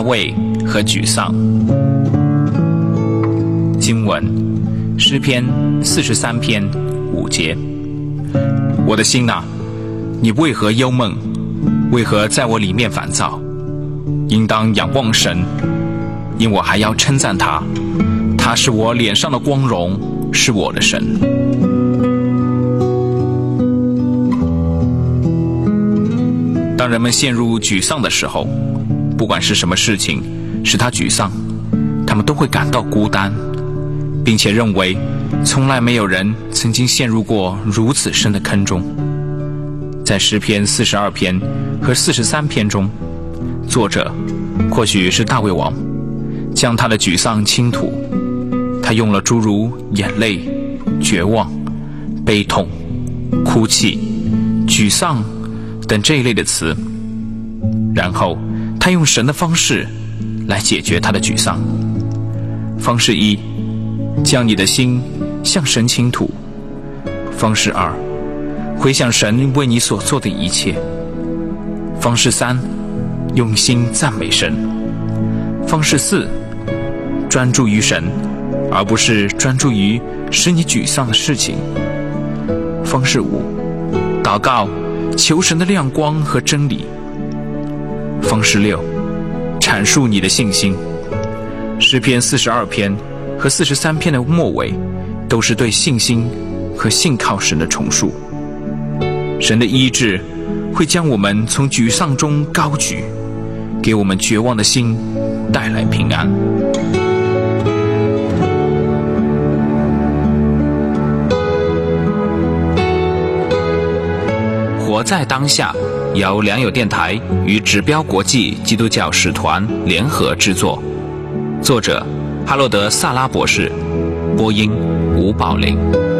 卫和沮丧。经文诗篇43篇5节：我的心哪，你为何忧闷？为何在我里面烦躁？应当仰望神，因我还要称赞他，他是我脸上的光荣，是我的神。当人们陷入沮丧的时候，不管是什么事情使他沮丧，他们都会感到孤单，并且认为从来没有人曾经陷入过如此深的坑中。在诗篇42篇和43篇中，作者或许是大卫王，将他的沮丧倾吐。他用了诸如眼泪、绝望、悲痛、哭泣、沮丧等这一类的词，然后他用神的方式来解决他的沮丧。方式一，将你的心向神倾吐。方式二，回想神为你所做的一切。方式三，用心赞美神。方式四，专注于神，而不是专注于使你沮丧的事情。方式五，祷告，求神的亮光和真理。方式六，阐述你的信心。诗篇42篇和43篇的末尾都是对信心和信靠神的重述。神的医治会将我们从沮丧中高举，给我们绝望的心带来平安。活在当下由良友电台与指标国际基督教使团联合制作，作者哈洛德·萨拉博士，播音吴宝林。